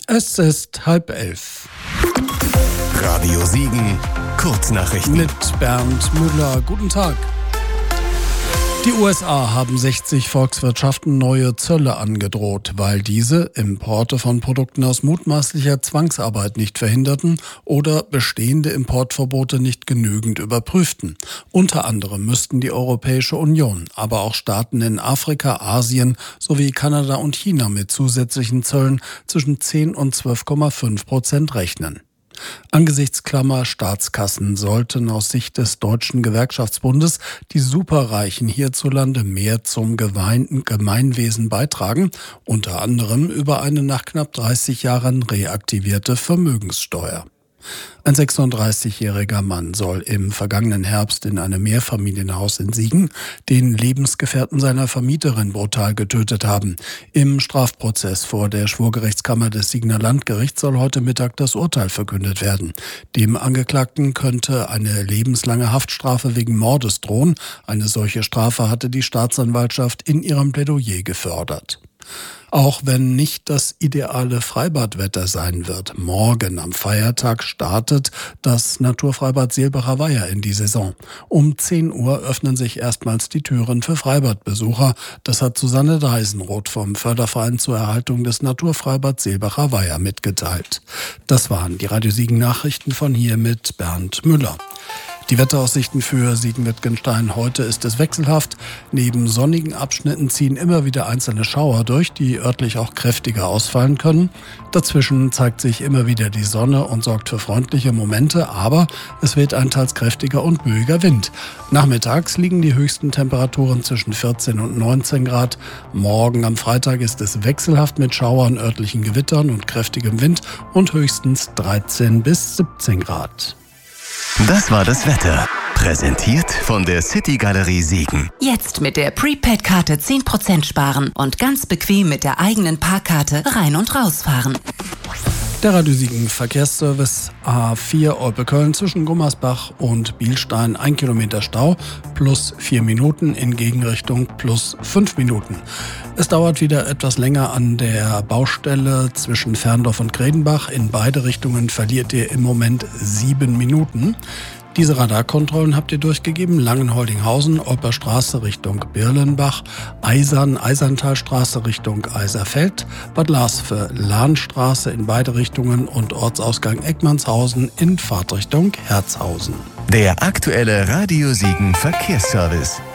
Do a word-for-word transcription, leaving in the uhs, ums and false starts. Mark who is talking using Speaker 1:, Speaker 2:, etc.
Speaker 1: Es ist halb elf.
Speaker 2: Radio Siegen, Kurznachrichten.
Speaker 1: Mit Bernd Müller. Guten Tag. Die U S A haben sechzig Volkswirtschaften neue Zölle angedroht, weil diese Importe von Produkten aus mutmaßlicher Zwangsarbeit nicht verhinderten oder bestehende Importverbote nicht genügend überprüften. Unter anderem müssten die Europäische Union, aber auch Staaten in Afrika, Asien sowie Kanada und China mit zusätzlichen Zöllen zwischen zehn und zwölf Komma fünf Prozent rechnen. Angesichts Klammer Staatskassen sollten aus Sicht des Deutschen Gewerkschaftsbundes die Superreichen hierzulande mehr zum Gewein- Gemeinwesen beitragen, unter anderem über eine nach knapp dreißig Jahren reaktivierte Vermögenssteuer. Ein sechsunddreißigjähriger Mann soll im vergangenen Herbst in einem Mehrfamilienhaus in Siegen den Lebensgefährten seiner Vermieterin brutal getötet haben. Im Strafprozess vor der Schwurgerichtskammer des Siegener Landgerichts soll heute Mittag das Urteil verkündet werden. Dem Angeklagten könnte eine lebenslange Haftstrafe wegen Mordes drohen. Eine solche Strafe hatte die Staatsanwaltschaft in ihrem Plädoyer gefordert. Auch wenn nicht das ideale Freibadwetter sein wird, morgen am Feiertag startet das Naturfreibad Seelbacher Weiher in die Saison. Um zehn Uhr öffnen sich erstmals die Türen für Freibadbesucher. Das hat Susanne Deisenroth vom Förderverein zur Erhaltung des Naturfreibads Seelbacher Weiher mitgeteilt. Das waren die Radio Siegen Nachrichten von hier mit Bernd Müller. Die Wetteraussichten für Siegen-Wittgenstein: Heute ist es wechselhaft. Neben sonnigen Abschnitten ziehen immer wieder einzelne Schauer durch, die örtlich auch kräftiger ausfallen können. Dazwischen zeigt sich immer wieder die Sonne und sorgt für freundliche Momente, aber es weht ein teils kräftiger und böiger Wind. Nachmittags liegen die höchsten Temperaturen zwischen vierzehn und neunzehn Grad. Morgen am Freitag ist es wechselhaft mit Schauern, örtlichen Gewittern und kräftigem Wind und höchstens dreizehn bis siebzehn Grad.
Speaker 2: Das war das Wetter. Präsentiert von der City Galerie Siegen.
Speaker 3: Jetzt mit der Prepaid-Karte zehn Prozent sparen und ganz bequem mit der eigenen Parkkarte rein und rausfahren.
Speaker 1: Der Radio Siegen Verkehrsservice: A vier Olpe-Köln zwischen Gummersbach und Bielstein, ein Kilometer Stau, plus vier Minuten, in Gegenrichtung plus fünf Minuten. Es dauert wieder etwas länger an der Baustelle zwischen Ferndorf und Gredenbach. In beide Richtungen verliert ihr im Moment sieben Minuten. Diese Radarkontrollen habt ihr durchgegeben: Langenholdinghausen, Olperstraße Richtung Birlenbach, Eisern, Eiserntalstraße Richtung Eiserfeld, Bad Larsfe, Lahnstraße in beide Richtungen und Ortsausgang Eckmannshausen in Fahrtrichtung Herzhausen.
Speaker 2: Der aktuelle Radio Siegen Verkehrsservice.